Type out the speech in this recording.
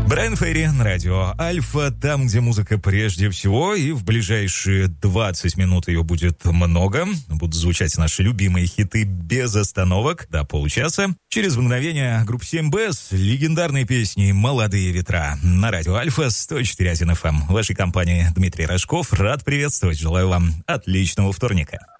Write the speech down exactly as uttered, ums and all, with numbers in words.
Брайан Ферри на радио Альфа, там, где музыка прежде всего, и в ближайшие двадцать минут ее будет много. Будут звучать наши любимые хиты без остановок до получаса. Через мгновение группа семь бэ с легендарной песней «Молодые ветра» на радио Альфа сто четыре один эф эм. В вашей компании Дмитрий Рожков. Рад приветствовать. Желаю вам отличного вторника.